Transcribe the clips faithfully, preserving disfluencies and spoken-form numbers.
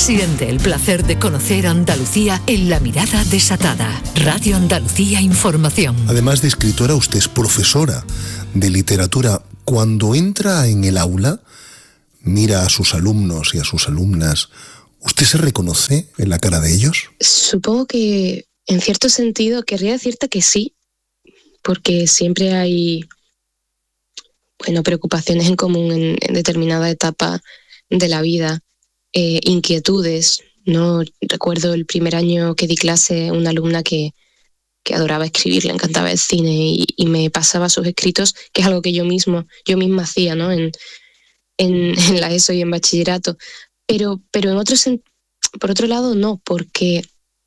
Siente el placer de conocer Andalucía en La Mirada Desatada. Radio Andalucía Información. Además de escritora, usted es profesora de literatura. Cuando entra en el aula, mira a sus alumnos y a sus alumnas, ¿usted se reconoce en la cara de ellos? Supongo que, en cierto sentido, querría decirte que sí, porque siempre hay, bueno, preocupaciones en común en, en determinada etapa de la vida. Eh, inquietudes, ¿no? Recuerdo el primer año que di clase, una alumna que, que adoraba escribir, le encantaba el cine y, y me pasaba sus escritos, que es algo que yo mismo, yo misma hacía, ¿no? En, en, en la ESO y en bachillerato. Pero, pero en otro, por otro lado, no, porque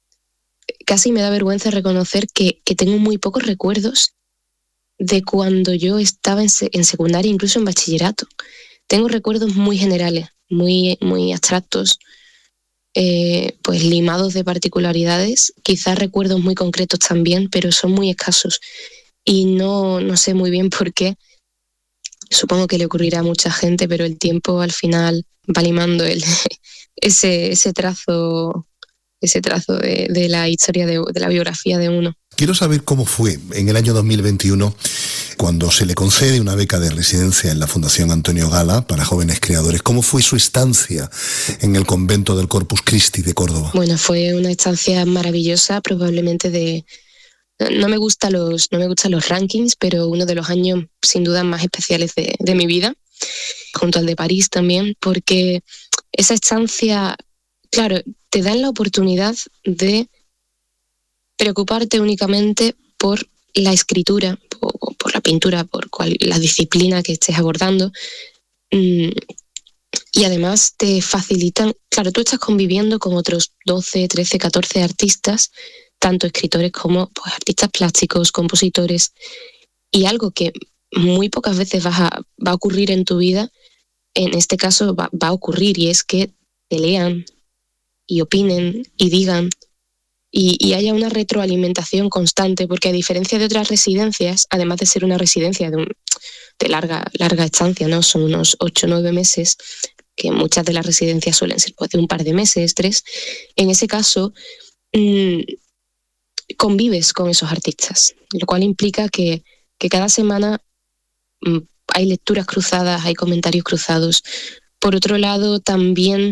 casi me da vergüenza reconocer que, que tengo muy pocos recuerdos de cuando yo estaba en, en secundaria, incluso en bachillerato. Tengo recuerdos muy generales, muy, muy abstractos, eh, pues limados de particularidades, quizás recuerdos muy concretos también, pero son muy escasos y no, no sé muy bien por qué. Supongo que le ocurrirá a mucha gente, pero el tiempo al final va limando el, ese, ese trazo, ese trazo de, de la historia, de, de la biografía de uno. Quiero saber cómo fue en el año dos mil veintiuno cuando se le concede una beca de residencia en la Fundación Antonio Gala para jóvenes creadores. ¿Cómo fue su estancia en el convento del Corpus Christi de Córdoba? Bueno, fue una estancia maravillosa, probablemente de... No me gustan los, no me gustan los rankings, pero uno de los años sin duda más especiales de, de mi vida, junto al de París también, porque esa estancia, claro, te dan la oportunidad de preocuparte únicamente por la escritura, por, por la pintura, por cual, la disciplina que estés abordando, mm, y además te facilitan, claro, tú estás conviviendo con otros doce, trece, catorce artistas, tanto escritores como pues, artistas plásticos, compositores, y algo que muy pocas veces vas a, va a ocurrir en tu vida, en este caso va, va a ocurrir, y es que te lean y opinen y digan, y, y haya una retroalimentación constante, porque a diferencia de otras residencias, además de ser una residencia de, un, de larga, larga estancia, ¿no? Son unos ocho o nueve meses, que muchas de las residencias suelen ser pues, de un par de meses, tres, en ese caso mmm, convives con esos artistas, lo cual implica que, que cada semana mmm, hay lecturas cruzadas, hay comentarios cruzados. Por otro lado, también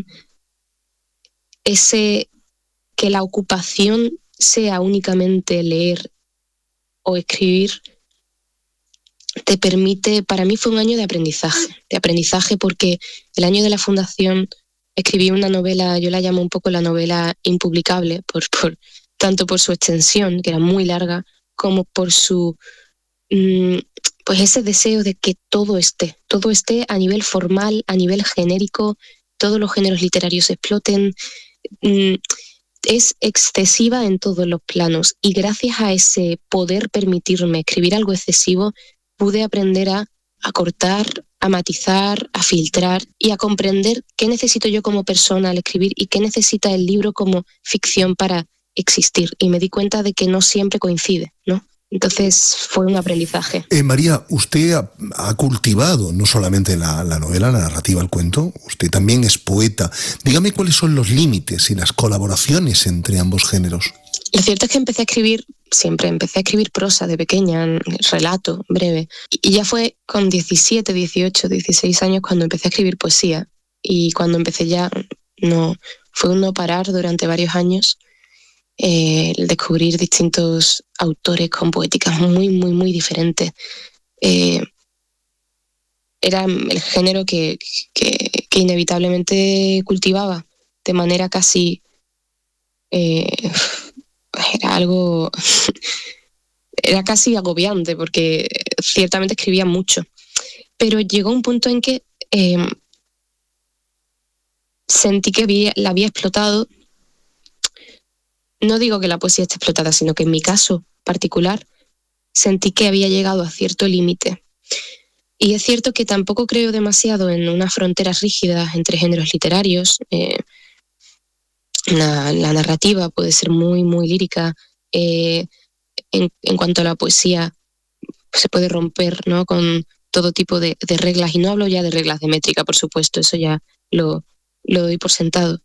ese... que la ocupación sea únicamente leer o escribir, te permite, para mí fue un año de aprendizaje, de aprendizaje porque el año de la fundación escribí una novela, yo la llamo un poco la novela impublicable, por, por, tanto por su extensión, que era muy larga, como por su, mmm, pues ese deseo de que todo esté, todo esté a nivel formal, a nivel genérico, todos los géneros literarios exploten, mmm, es excesiva en todos los planos, y gracias a ese poder permitirme escribir algo excesivo, pude aprender a, a cortar, a matizar, a filtrar y a comprender qué necesito yo como persona al escribir y qué necesita el libro como ficción para existir. Y me di cuenta de que no siempre coincide, ¿no? Entonces fue un aprendizaje. Eh, María, usted ha, ha cultivado no solamente la, la novela, la narrativa, el cuento, usted también es poeta. Dígame cuáles son los límites y las colaboraciones entre ambos géneros. Lo cierto es que empecé a escribir, siempre empecé a escribir prosa de pequeña, relato breve. Y ya fue con diecisiete, dieciocho, dieciséis años cuando empecé a escribir poesía. Y cuando empecé ya, no, fue un no parar durante varios años. Eh, el descubrir distintos autores con poéticas muy, muy, muy diferentes. Eh, era el género que, que, que inevitablemente cultivaba de manera casi... Eh, era algo... era casi agobiante porque ciertamente escribía mucho. Pero llegó un punto en que eh, sentí que había, la había explotado. No digo que la poesía esté explotada, sino que en mi caso particular sentí que había llegado a cierto límite. Y es cierto que tampoco creo demasiado en unas fronteras rígidas entre géneros literarios. Eh, la, la narrativa puede ser muy, muy lírica. Eh, en, en cuanto a la poesía, se puede romper, ¿no?, con todo tipo de, de reglas. Y no hablo ya de reglas de métrica, por supuesto, eso ya lo, lo doy por sentado.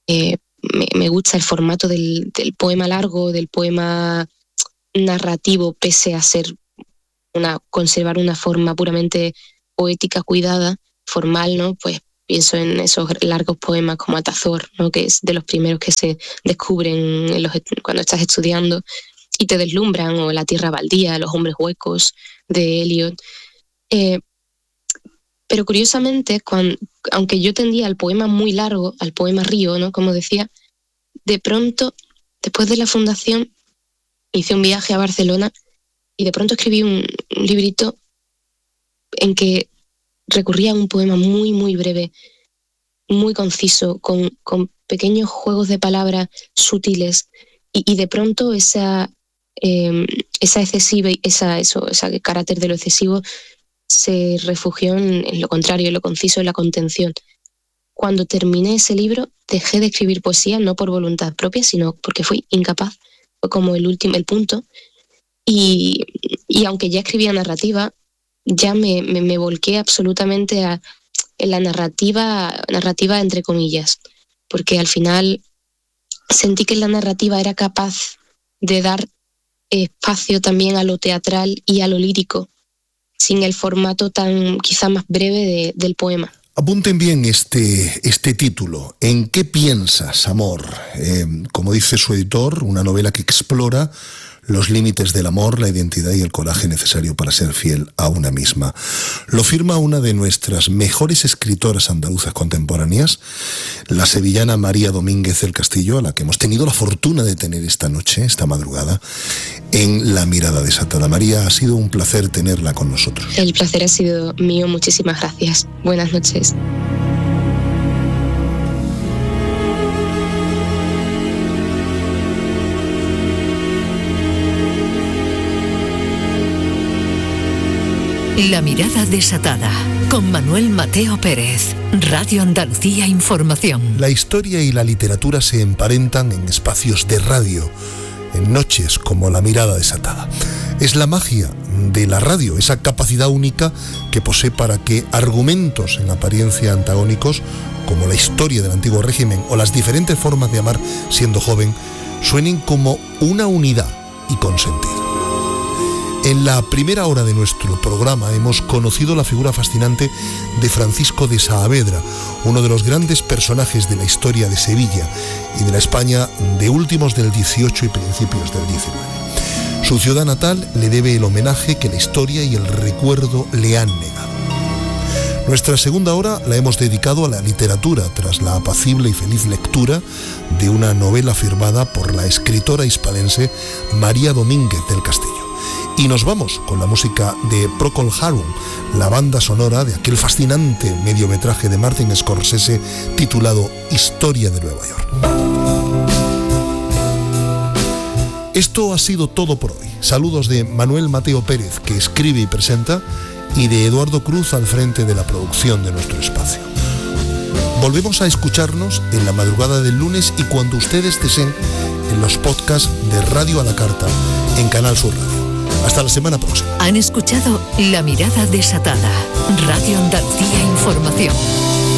Eh, me, me gusta el formato del, del poema largo, del poema narrativo, pese a ser una, conservar una forma puramente poética, cuidada, formal, ¿no? Pues pienso en esos largos poemas como Atazor, ¿no? Que es de los primeros que se descubren en los, cuando estás estudiando y te deslumbran, o La tierra baldía, Los hombres huecos de Eliot. Eh, pero curiosamente, cuando, aunque yo tendía al poema muy largo, al poema río, ¿no? Como decía, de pronto, después de la fundación, hice un viaje a Barcelona y de pronto escribí un, un librito en que recurría a un poema muy, muy breve, muy conciso, con, con pequeños juegos de palabras sutiles, y, y de pronto esa, eh, esa excesiva, esa, eso, ese carácter de lo excesivo se refugió en, en lo contrario, en lo conciso, en la contención. Cuando terminé ese libro, dejé de escribir poesía, no por voluntad propia, sino porque fui incapaz. Fue como el último, el punto. Y, y aunque ya escribía narrativa, ya me, me, me volqué absolutamente a en la narrativa, narrativa entre comillas, porque al final sentí que la narrativa era capaz de dar espacio también a lo teatral y a lo lírico, sin el formato tan quizá más breve de, del poema. Apunten bien este, este título, ¿En qué piensas, amor? Eh, como dice su editor, una novela que explora los límites del amor, la identidad y el coraje necesario para ser fiel a una misma. Lo firma una de nuestras mejores escritoras andaluzas contemporáneas, la sevillana María Domínguez del Castillo, a la que hemos tenido la fortuna de tener esta noche, esta madrugada, en La mirada desatada. María, ha sido un placer tenerla con nosotros. El placer ha sido mío, muchísimas gracias. Buenas noches. La mirada desatada, con Manuel Mateo Pérez, Radio Andalucía Información. La historia y la literatura se emparentan en espacios de radio, en noches como La mirada desatada. Es la magia de la radio, esa capacidad única que posee para que argumentos en apariencia antagónicos, como la historia del antiguo régimen o las diferentes formas de amar siendo joven, suenen como una unidad y con sentido. En la primera hora de nuestro programa hemos conocido la figura fascinante de Francisco de Saavedra, uno de los grandes personajes de la historia de Sevilla y de la España de últimos del dieciocho y principios del diecinueve. Su ciudad natal le debe el homenaje que la historia y el recuerdo le han negado. Nuestra segunda hora la hemos dedicado a la literatura, tras la apacible y feliz lectura de una novela firmada por la escritora hispalense María Domínguez del Castillo. Y nos vamos con la música de Procol Harum, la banda sonora de aquel fascinante mediometraje de Martin Scorsese titulado Historia de Nueva York. Esto ha sido todo por hoy. Saludos de Manuel Mateo Pérez, que escribe y presenta, y de Eduardo Cruz al frente de la producción de nuestro espacio. Volvemos a escucharnos en la madrugada del lunes y cuando ustedes deseen en los podcasts de Radio a la Carta en Canal Sur Radio. Hasta la semana próxima. Han escuchado La mirada desatada, Radio Andalucía Información.